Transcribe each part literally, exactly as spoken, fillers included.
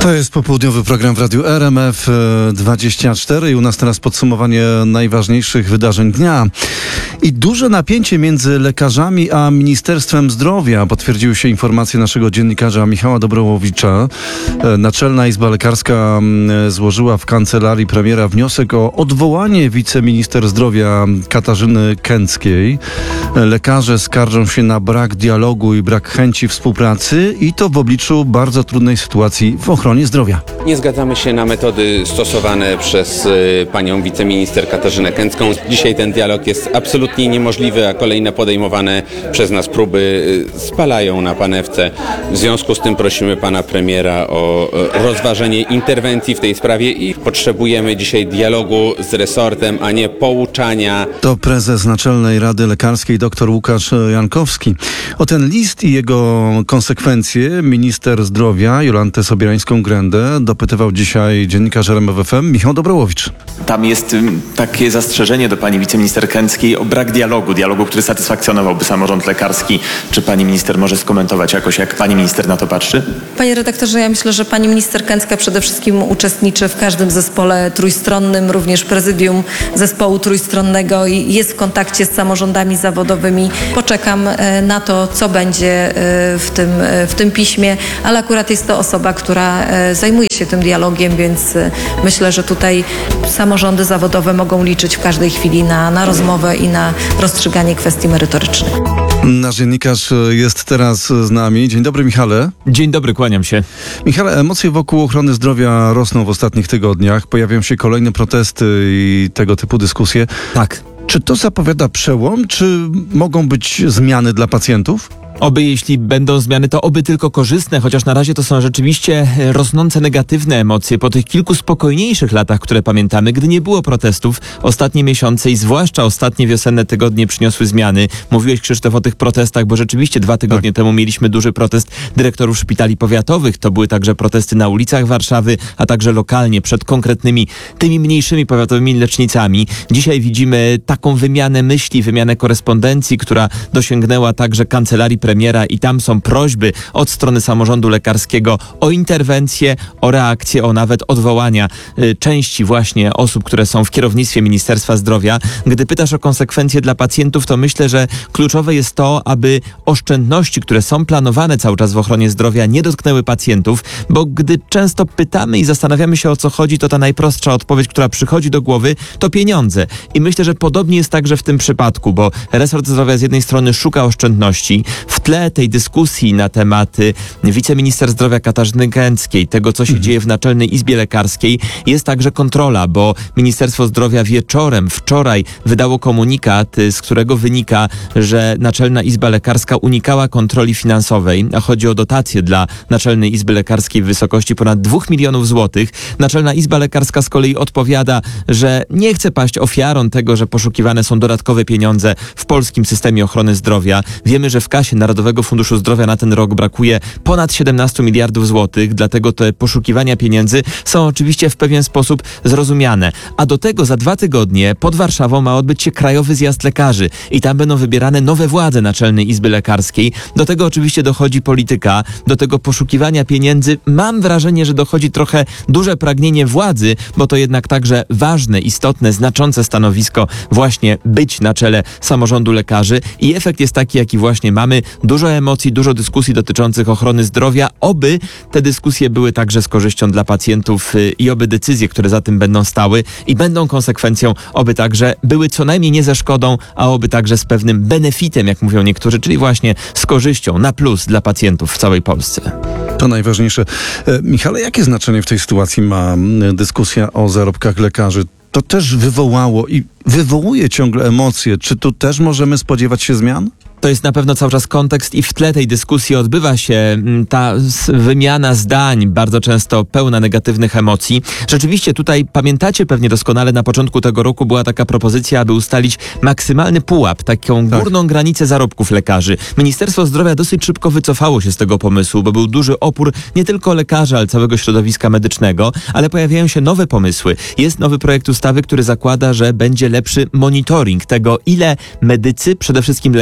To jest popołudniowy program w Radiu R M F dwadzieścia cztery i u nas teraz podsumowanie najważniejszych wydarzeń dnia. I duże napięcie między lekarzami a Ministerstwem Zdrowia. Potwierdziły się informacje naszego dziennikarza Michała Dobrołowicza. Naczelna Izba Lekarska złożyła w kancelarii premiera wniosek o odwołanie wiceminister zdrowia Katarzyny Kęckiej. Lekarze skarżą się na brak dialogu i brak chęci współpracy i to w obliczu bardzo trudnej sytuacji w ochronie zdrowia. Nie zgadzamy się na metody stosowane przez y, panią wiceminister Katarzynę Kęcką. Dzisiaj ten dialog jest absolutnie niemożliwy, a kolejne podejmowane przez nas próby y, spalają na panewce. W związku z tym prosimy pana premiera o y, rozważenie interwencji w tej sprawie i potrzebujemy dzisiaj dialogu z resortem, a nie pouczania. To prezes Naczelnej Rady Lekarskiej dr Łukasz Jankowski. O ten list i jego konsekwencje minister zdrowia Jolantę Sobierańską-Grendę dopytywał dzisiaj dziennikarz R M F F M Michał Dobrołowicz. Tam jest takie zastrzeżenie do pani wiceminister Kęckiej o brak dialogu, dialogu, który satysfakcjonowałby samorząd lekarski. Czy pani minister może skomentować jakoś, jak pani minister na to patrzy? Panie redaktorze, ja myślę, że pani minister Kęcka przede wszystkim uczestniczy w każdym zespole trójstronnym, również prezydium zespołu trójstronnego i jest w kontakcie z samorządami zawodowymi. Poczekam na to, co będzie w tym, w tym piśmie, ale akurat jest to osoba, która zajmuje się tym dialogiem, więc myślę, że tutaj samorządy zawodowe mogą liczyć w każdej chwili na, na rozmowę i na rozstrzyganie kwestii merytorycznych. Nasz dziennikarz jest teraz z nami. Dzień dobry, Michale. Dzień dobry, kłaniam się. Michale, emocje wokół ochrony zdrowia rosną w ostatnich tygodniach. Pojawiają się kolejne protesty i tego typu dyskusje. Tak. Czy to zapowiada przełom, czy mogą być zmiany dla pacjentów? Oby jeśli będą zmiany, to oby tylko korzystne, chociaż na razie to są rzeczywiście rosnące negatywne emocje. Po tych kilku spokojniejszych latach, które pamiętamy, gdy nie było protestów, ostatnie miesiące i zwłaszcza ostatnie wiosenne tygodnie przyniosły zmiany. Mówiłeś, Krzysztof, o tych protestach, bo rzeczywiście dwa tygodnie tak. temu mieliśmy duży protest dyrektorów szpitali powiatowych. To były także protesty na ulicach Warszawy, a także lokalnie przed konkretnymi, tymi mniejszymi powiatowymi lecznicami. Dzisiaj widzimy taką wymianę myśli, wymianę korespondencji, która dosięgnęła także kancelarii premiera i tam są prośby od strony samorządu lekarskiego o interwencję, o reakcję, o nawet odwołania y, części właśnie osób, które są w kierownictwie Ministerstwa Zdrowia. Gdy pytasz o konsekwencje dla pacjentów, to myślę, że kluczowe jest to, aby oszczędności, które są planowane cały czas w ochronie zdrowia, nie dotknęły pacjentów, bo gdy często pytamy i zastanawiamy się, o co chodzi, to ta najprostsza odpowiedź, która przychodzi do głowy, to pieniądze. I myślę, że podobnie jest także w tym przypadku, bo resort zdrowia z jednej strony szuka oszczędności. W tle tej dyskusji na tematy wiceminister zdrowia Katarzyny Kęckiej, tego, co się mhm. dzieje w Naczelnej Izbie Lekarskiej, jest także kontrola, bo Ministerstwo Zdrowia wieczorem, wczoraj wydało komunikat, z którego wynika, że Naczelna Izba Lekarska unikała kontroli finansowej, a chodzi o dotacje dla Naczelnej Izby Lekarskiej w wysokości ponad dwóch milionów złotych. Naczelna Izba Lekarska z kolei odpowiada, że nie chce paść ofiarą tego, że poszukiwane są dodatkowe pieniądze w polskim systemie ochrony zdrowia. Wiemy, że w kasie Narodowego Funduszu Zdrowia na ten rok brakuje ponad siedemnaście miliardów złotych, dlatego te poszukiwania pieniędzy są oczywiście w pewien sposób zrozumiane. A do tego za dwa tygodnie pod Warszawą ma odbyć się Krajowy Zjazd Lekarzy i tam będą wybierane nowe władze Naczelnej Izby Lekarskiej. Do tego oczywiście dochodzi polityka, do tego poszukiwania pieniędzy. Mam wrażenie, że dochodzi trochę duże pragnienie władzy, bo to jednak także ważne, istotne, znaczące stanowisko właśnie być na czele samorządu lekarzy i efekt jest taki, jaki właśnie mamy. Dużo emocji, dużo dyskusji dotyczących ochrony zdrowia. Oby te dyskusje były także z korzyścią dla pacjentów i oby decyzje, które za tym będą stały i będą konsekwencją, oby także były co najmniej nie ze szkodą, a oby także z pewnym benefitem, jak mówią niektórzy, czyli właśnie z korzyścią na plus dla pacjentów w całej Polsce. To najważniejsze. Michale, jakie znaczenie w tej sytuacji ma dyskusja o zarobkach lekarzy? To też wywołało i wywołuje ciągle emocje. Czy tu też możemy spodziewać się zmian? To jest na pewno cały czas kontekst i w tle tej dyskusji odbywa się ta wymiana zdań, bardzo często pełna negatywnych emocji. Rzeczywiście tutaj pamiętacie pewnie doskonale, na początku tego roku była taka propozycja, aby ustalić maksymalny pułap, taką tak. górną granicę zarobków lekarzy. Ministerstwo Zdrowia dosyć szybko wycofało się z tego pomysłu, bo był duży opór nie tylko lekarzy, ale całego środowiska medycznego, ale pojawiają się nowe pomysły. Jest nowy projekt ustawy, który zakłada, że będzie lepszy monitoring tego, ile medycy, przede wszystkim lekarze, na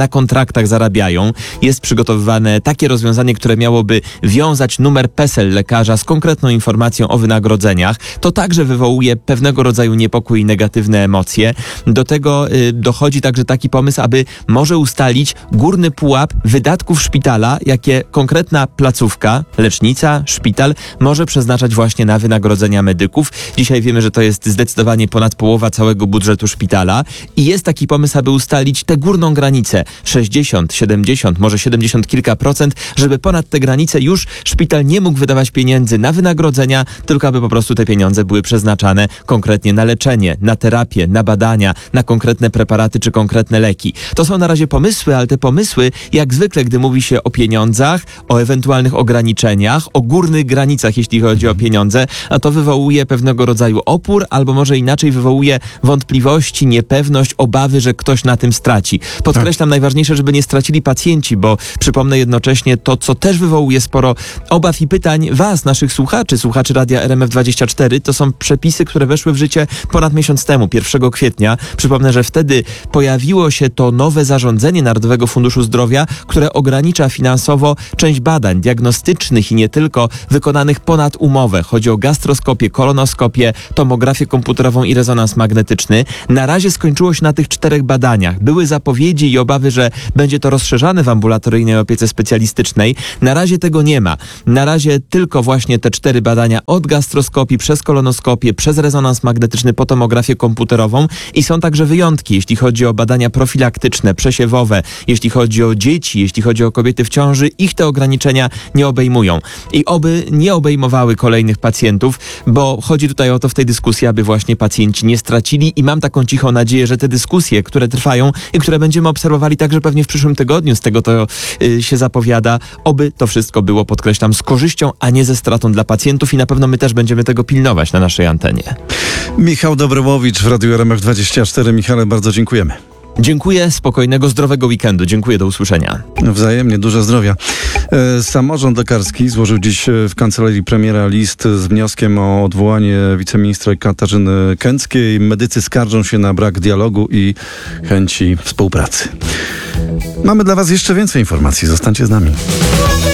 kontraktach zarabiają. Jest przygotowywane takie rozwiązanie, które miałoby wiązać numer PESEL lekarza z konkretną informacją o wynagrodzeniach. To także wywołuje pewnego rodzaju niepokój i negatywne emocje. Do tego y, dochodzi także taki pomysł, aby może ustalić górny pułap wydatków szpitala, jakie konkretna placówka, lecznica, szpital może przeznaczać właśnie na wynagrodzenia medyków. Dzisiaj wiemy, że to jest zdecydowanie ponad połowa całego budżetu szpitala i jest taki pomysł, aby ustalić tę górną granicę sześćdziesiąt, siedemdziesiąt, może siedemdziesiąt kilka procent, żeby ponad tę granicę już szpital nie mógł wydawać pieniędzy na wynagrodzenia, tylko aby po prostu te pieniądze były przeznaczane konkretnie na leczenie, na terapię, na badania, na konkretne preparaty czy konkretne leki. To są na razie pomysły, ale te pomysły, jak zwykle, gdy mówi się o pieniądzach, o ewentualnych ograniczeniach, o górnych granicach, jeśli chodzi o pieniądze, a to wywołuje pewnego rodzaju opór, albo może inaczej wywołuje wątpliwości, niepewność, obawy, że ktoś na tym straci. Podkreślam, tak. Najważniejsze, żeby nie stracili pacjenci, bo przypomnę jednocześnie to, co też wywołuje sporo obaw i pytań was, naszych słuchaczy, słuchaczy Radia R M F dwadzieścia cztery, to są przepisy, które weszły w życie ponad miesiąc temu, pierwszego kwietnia. Przypomnę, że wtedy pojawiło się to nowe zarządzenie Narodowego Funduszu Zdrowia, które ogranicza finansowo część badań diagnostycznych i nie tylko, wykonanych ponad umowę. Chodzi o gastroskopię, kolonoskopię, tomografię komputerową i rezonans magnetyczny. Na razie skończyło się na tych czterech badaniach. Były zapowiedzi i obawy, że będzie to rozszerzane w ambulatoryjnej opiece specjalistycznej. Na razie tego nie ma. Na razie tylko właśnie te cztery badania od gastroskopii, przez kolonoskopię, przez rezonans magnetyczny, po tomografię komputerową i są także wyjątki, jeśli chodzi o badania profilaktyczne, przesiewowe, jeśli chodzi o dzieci, jeśli chodzi o kobiety w ciąży, ich te ograniczenia nie obejmują. I oby nie obejmowały kolejnych pacjentów, bo chodzi tutaj o to w tej dyskusji, aby właśnie pacjenci nie stracili i mam taką cichą nadzieję, że te dyskusje, które trwają i które będziemy obserwowali także pewnie w przyszłym tygodniu, z tego to yy, się zapowiada, oby to wszystko było, podkreślam, z korzyścią, a nie ze stratą dla pacjentów i na pewno my też będziemy tego pilnować na naszej antenie. Michał Dobrołowicz w Radiu R M F dwadzieścia cztery. Michale, bardzo dziękujemy. Dziękuję, spokojnego, zdrowego weekendu. Dziękuję, do usłyszenia. Wzajemnie, dużo zdrowia. E, Samorząd lekarski złożył dziś w kancelarii premiera list z wnioskiem o odwołanie wiceministra Katarzyny Kęckiej. Medycy skarżą się na brak dialogu i chęci współpracy. Mamy dla was jeszcze więcej informacji. Zostańcie z nami.